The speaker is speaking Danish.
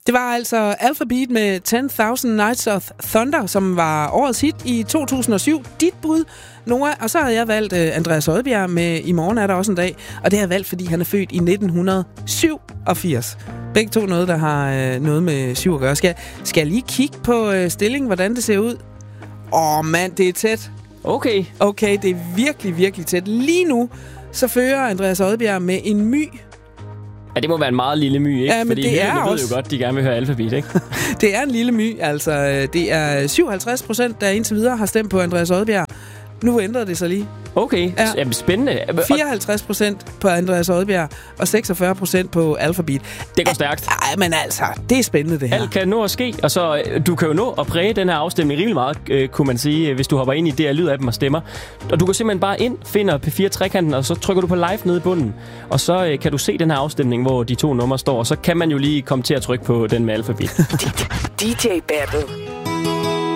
Det var altså Alphabeat med 10.000 Nights of Thunder, som var årets hit i 2007. Dit bud, Noah. Og så har jeg valgt Andreas Odbjerg med I morgen er der også en dag. Og det har jeg valgt, fordi han er født i 1987. Begge to noget, der har noget med 7 at gøre. Skal jeg lige kigge på stillingen, hvordan det ser ud? Mand, det er tæt. Okay, det er virkelig, virkelig tæt. Lige nu, så fører Andreas Odbjerg med en my. Ja, det må være en meget lille my, ikke? Ja, men fordi det er ved også... jo godt, de gerne vil høre Alphabet, ikke? Det er en lille my, altså. Det er 57%, der indtil videre har stemt på Andreas Odbjerg. Nu ændrer det sig lige. Okay, ja. Jamen, spændende. 54% på Andreas Odbjerg og 46% på Alphabet. Det går stærkt. Ej, men altså, det er spændende det her. Alt kan nå at ske, og så du kan jo nå at præge den her afstemning rimelig meget, kunne man sige, hvis du hopper ind i DR Lyd af dem og stemmer. Og du går simpelthen bare ind, finder P4 trekanten, og så trykker du på live nede i bunden. Og så kan du se den her afstemning, hvor de 2 numre står, og så kan man jo lige komme til at trykke på den med Alphabet. DJ Battle.